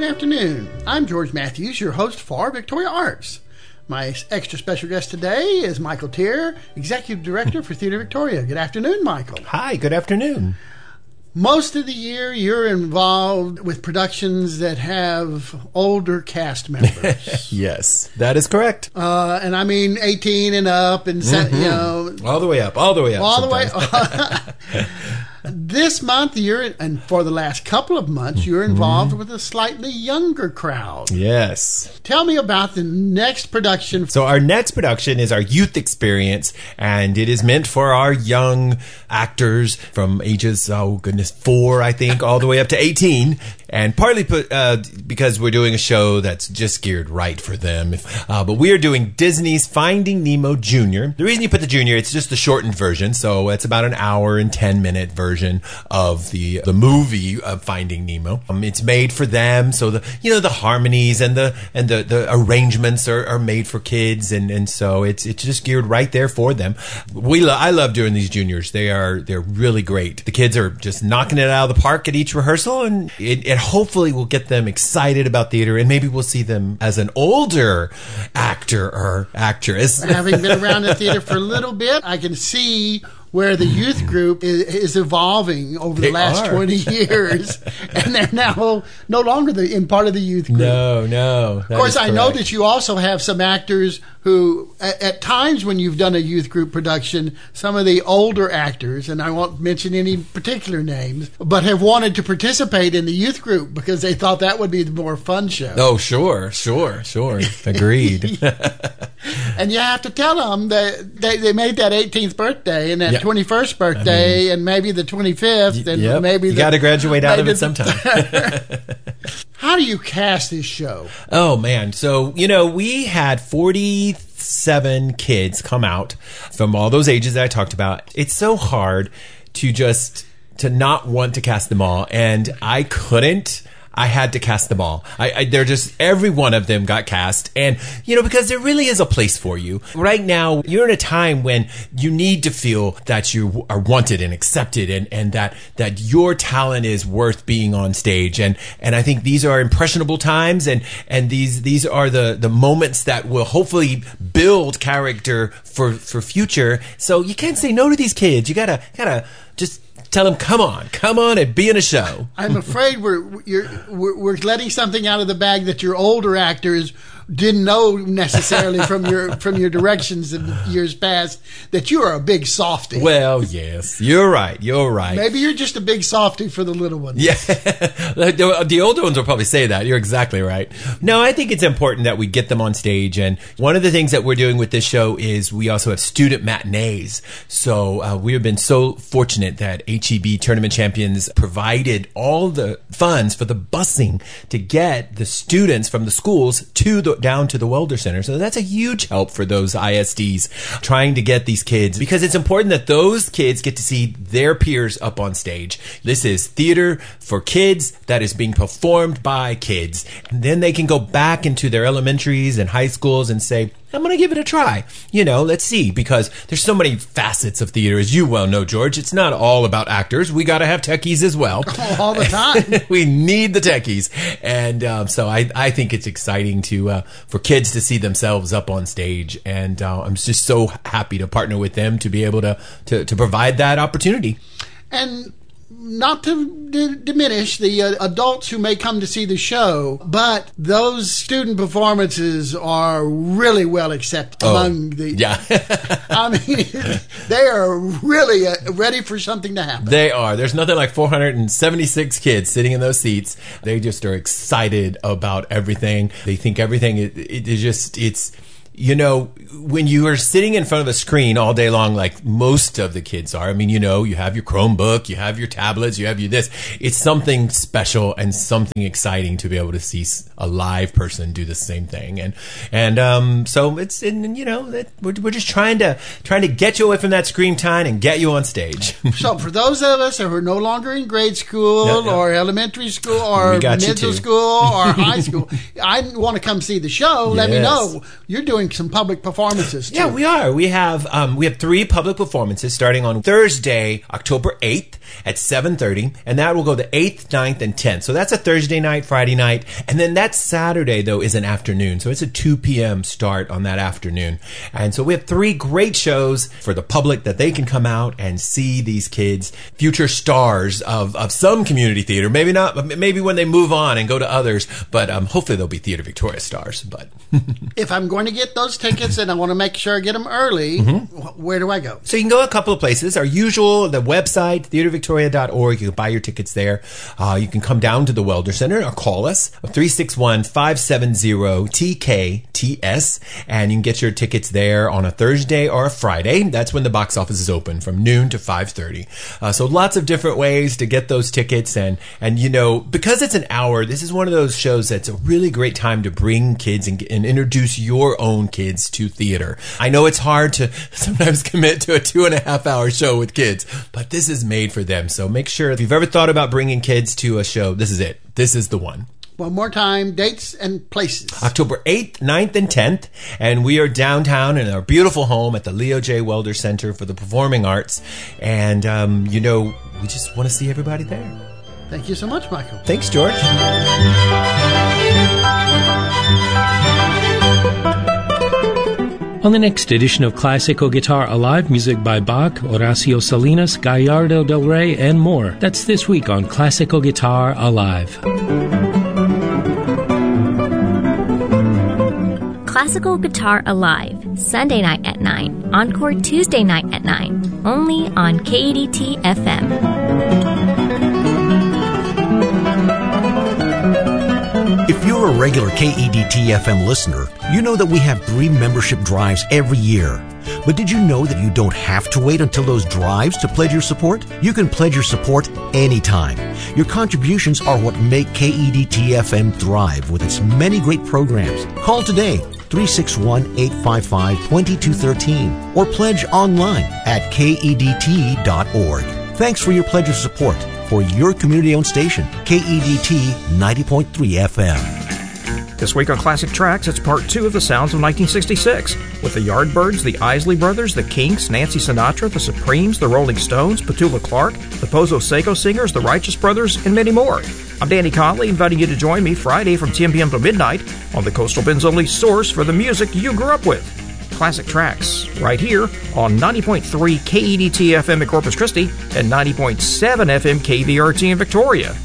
Good afternoon. I'm George Matthews, your host for Victoria Arts. My extra special guest today is Michael Tier, Executive Director for Theatre Victoria. Good afternoon, Michael. Hi, good afternoon. Most of the year, you're involved with productions that have older cast members. Yes, that is correct. And I mean 18 and up, and all the way up, all the way up. All sometimes. The way. This month, and for the last couple of months, you're involved with a slightly younger crowd. Yes. Tell me about the next production. So our next production is our youth experience, and it is meant for our young actors from ages, 4, I think, all the way up to 18. And partly because we're doing a show that's just geared right for them. But we are doing Disney's Finding Nemo Jr. The reason you put the Junior, it's just the shortened version. So it's about an hour and 10-minute version of the movie of Finding Nemo. It's made for them. So the harmonies and the arrangements are made for kids. And so it's just geared right there for them. I love doing these juniors. They're really great. The kids are just knocking it out of the park at each rehearsal, and it hopefully will get them excited about theater, and maybe we'll see them as an older actor or actress. Having been around the theater for a little bit, I can see where the youth group is evolving over the last 20 years, and they're now no longer in part of the youth group. No. Of course, I know that you also have some actors who, at times when you've done a youth group production, some of the older actors, and I won't mention any particular names, but have wanted to participate in the youth group because they thought that would be the more fun show. Oh, sure. Agreed. And you have to tell them that they made that 18th birthday and that 21st birthday and maybe the 25th and maybe you got to graduate out of it sometime. How do you cast this show? Oh man, so we had 47 kids come out from all those ages that I talked about. It's so hard to not want to cast them all, and I couldn't. I had to cast them all. They're just, every one of them got cast. And, because there really is a place for you. Right now, you're in a time when you need to feel that you are wanted and accepted and that your talent is worth being on stage. And I think these are impressionable times and these are the moments that will hopefully build character for future. So you can't say no to these kids. You gotta just tell them, come on and be in a show. I'm afraid we're letting something out of the bag that your older actors didn't know necessarily from your directions in years past, that you are a big softy. Well, yes, you're right. Maybe you're just a big softy for the little ones. Yeah, the older ones will probably say that. You're exactly right. No, I think it's important that we get them on stage. And one of the things that we're doing with this show is we also have student matinees. So we have been so fortunate that HEB Tournament Champions provided all the funds for the busing to get the students from the schools down to the Welder Center. So that's a huge help for those ISDs trying to get these kids, because it's important that those kids get to see their peers up on stage. This is theater for kids that is being performed by kids. And then they can go back into their elementaries and high schools and say, I'm going to give it a try. Let's see, because there's so many facets of theater, as you well know, George. It's not all about actors. We got to have techies as well. All the time. We need the techies. And so I think it's exciting for kids to see themselves up on stage. And I'm just so happy to partner with them to be able to provide that opportunity. And not to diminish the adults who may come to see the show, but those student performances are really well accepted among the... Yeah. I mean, they are really ready for something to happen. They are. There's nothing like 476 kids sitting in those seats. They just are excited about everything. They think everything, it's when you are sitting in front of a screen all day long, like most of the kids are, you have your Chromebook, you have your tablets, you have this. It's something special and something exciting to be able to see a live person do the same thing. So it's, we're just trying to get you away from that screen time and get you on stage. So for those of us who are no longer in grade school or elementary school or middle school or high school, I want to come see the show. Let me know. You're doing doing some public performances, too. Yeah, we are. We have 3 public performances starting on Thursday, October 8th at 7:30, and that will go the 8th, 9th, and 10th. So that's a Thursday night, Friday night, and then that Saturday, though, is an afternoon. So it's a 2 p.m. start on that afternoon. And so we have 3 great shows for the public that they can come out and see these kids, future stars of some community theater. Maybe not, maybe when they move on and go to others, but hopefully they'll be Theater Victoria stars. But if I'm going to get those tickets and I want to make sure I get them early, where do I go? So you can go a couple of places. Our usual, the website, theatervictoria.org. You can buy your tickets there. You can come down to the Welder Center or call us, 361-570-TKTS, and you can get your tickets there on a Thursday or a Friday. That's when the box office is open from noon to 5:30. So lots of different ways to get those tickets. And you know, because it's an hour, this is one of those shows that's a really great time to bring kids and introduce your own kids to theater. I know it's hard to sometimes commit to a 2.5-hour show with kids, but this is made for them. So make sure, if you've ever thought about bringing kids to a show, this is it. This is the one. One more time, dates and places. October 8th, 9th, and 10th. And we are downtown in our beautiful home at the Leo J. Welder Center for the Performing Arts. And, you know, we just want to see everybody there. Thank you so much, Michael. Thanks, George. On the next edition of Classical Guitar Alive, music by Bach, Horacio Salinas, Gallardo del Rey, and more. That's this week on Classical Guitar Alive. Classical Guitar Alive, Sunday night at 9, Encore Tuesday night at 9, only on KEDT FM. If you're a regular KEDT-FM listener, you know that we have 3 membership drives every year. But did you know that you don't have to wait until those drives to pledge your support? You can pledge your support anytime. Your contributions are what make KEDT-FM thrive with its many great programs. Call today, 361-855-2213, or pledge online at KEDT.org. Thanks for your pledge of support for your community-owned station, KEDT 90.3 FM. This week on Classic Tracks, it's part 2 of the sounds of 1966, with the Yardbirds, the Isley Brothers, the Kinks, Nancy Sinatra, the Supremes, the Rolling Stones, Petula Clark, the Pozo Seco Singers, the Righteous Brothers, and many more. I'm Danny Conley, inviting you to join me Friday from 10 p.m. to midnight on the Coastal Bend's only source for the music you grew up with. Classic Tracks, right here on 90.3 KEDT FM in Corpus Christi and 90.7 FM KVRT in Victoria.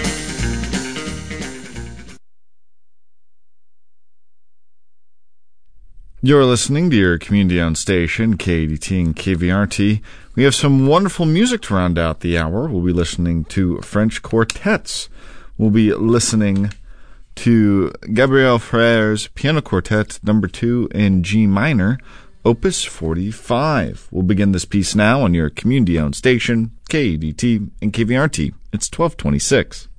You're listening to your community-owned station, KEDT and KVRT. We have some wonderful music to round out the hour. We'll be listening to French quartets. We'll be listening to Gabriel Freire's Piano Quartet No. 2 in G minor, Opus 45. We'll begin this piece now on your community-owned station, KEDT and KVRT. It's 1226.